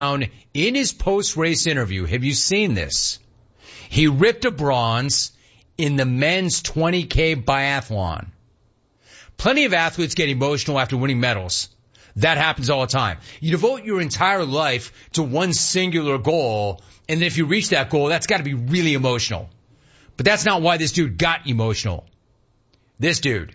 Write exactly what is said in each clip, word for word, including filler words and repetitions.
in his post-race interview. Have you seen this? He ripped a bronze in the men's twenty K biathlon. Plenty of athletes get emotional after winning medals. That happens all the time. You devote your entire life to one singular goal, and if you reach that goal, that's got to be really emotional. But that's not why this dude got emotional. This dude,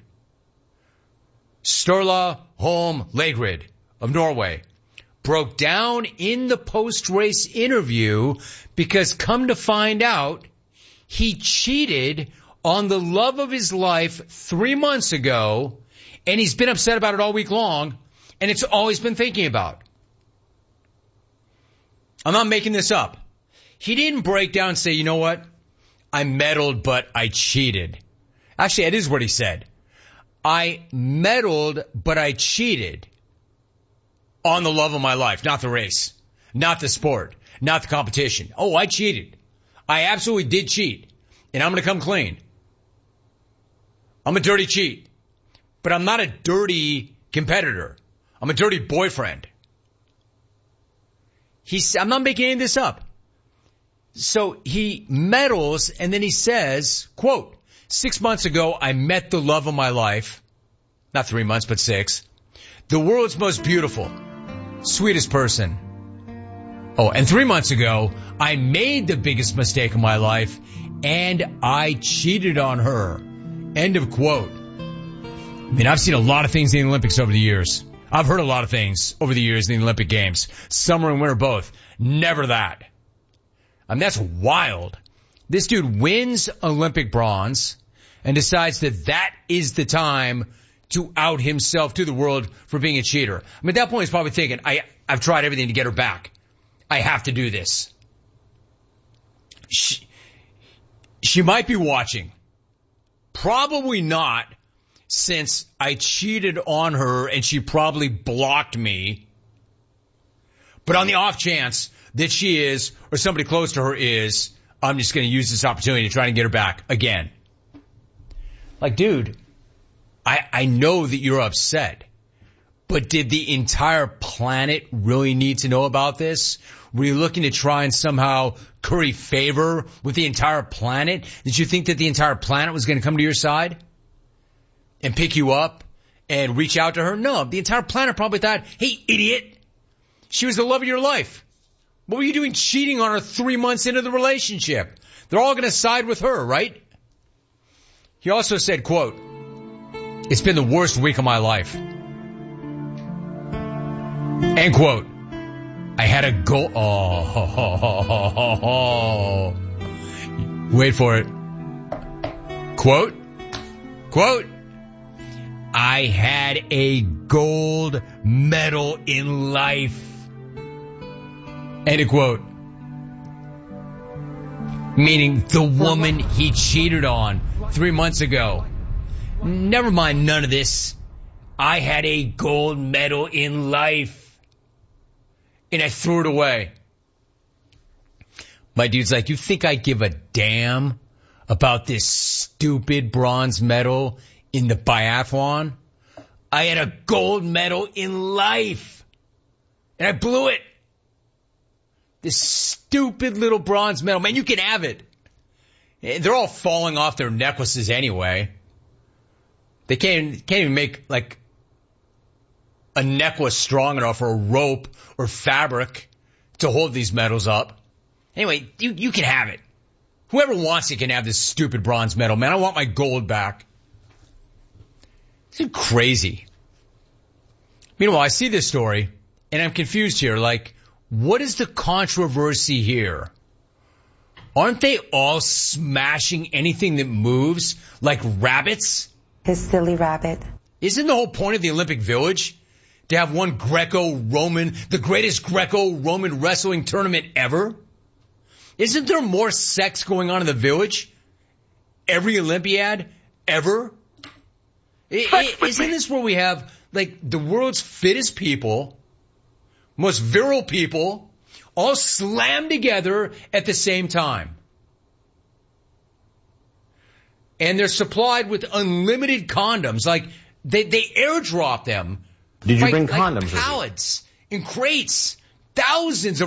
Sturla Holm Lagerud of Norway, broke down in the post-race interview because, come to find out, he cheated on the love of his life three months ago, and he's been upset about it all week long, and it's all he's been thinking about. I'm not making this up. He didn't break down and say, you know what? I meddled, but I cheated. Actually, that is what he said. I meddled, but I cheated on the love of my life, not the race, not the sport, not the competition. Oh, I cheated. I absolutely did cheat, and I'm going to come clean. I'm a dirty cheat, but I'm not a dirty competitor. I'm a dirty boyfriend. He's, I'm not making any of this up. So he meddles, and then he says, quote, six months ago, I met the love of my life. Not three months, but six. The world's most beautiful, sweetest person. Oh, and three months ago, I made the biggest mistake of my life, and I cheated on her. End of quote. I mean, I've seen a lot of things in the Olympics over the years. I've heard a lot of things over the years in the Olympic Games. Summer and winter both. Never that. I mean, that's wild. This dude wins Olympic bronze and decides that that is the time to out himself to the world for being a cheater. I mean, at that point, he's probably thinking, I, I've tried everything to get her back. I have to do this. She, she might be watching. Probably not, since I cheated on her and she probably blocked me. But on the off chance that she is, or somebody close to her is, I'm just going to use this opportunity to try and get her back again. Like, dude, I, I know that you're upset, but did the entire planet really need to know about this? Were you looking to try and somehow curry favor with the entire planet? Did you think that the entire planet was going to come to your side and pick you up and reach out to her? No, the entire planet probably thought, hey, idiot, she was the love of your life. What were you doing cheating on her three months into the relationship? They're all going to side with her, right? He also said, quote, it's been the worst week of my life. End quote. I had a goal. Oh, ho, ho, ho, ho, ho. Wait for it. Quote, quote, I had a gold medal in life. End of quote. Meaning the woman he cheated on three months ago. Never mind none of this. I had a gold medal in life. And I threw it away. My dude's like, you think I give a damn about this stupid bronze medal in the biathlon? I had a gold medal in life. And I blew it. This stupid little bronze medal. Man, you can have it. They're all falling off their necklaces anyway. They can't, can't even make, like, a necklace strong enough or a rope or fabric to hold these medals up. Anyway, you, you can have it. Whoever wants it can have this stupid bronze medal. Man, I want my gold back. This is crazy. Meanwhile, I see this story, and I'm confused here. Like, what is the controversy here? Aren't they all smashing anything that moves like rabbits? His silly rabbit. Isn't the whole point of the Olympic Village to have one Greco-Roman, the greatest Greco-Roman wrestling tournament ever? Isn't there more sex going on in the Village every Olympiad ever? It, it, isn't this where we have, like, the world's fittest people, most virile people, all slammed together at the same time? And they're supplied with unlimited condoms. Like, they, they airdrop them. Did you like, bring like condoms? pallets in crates thousands of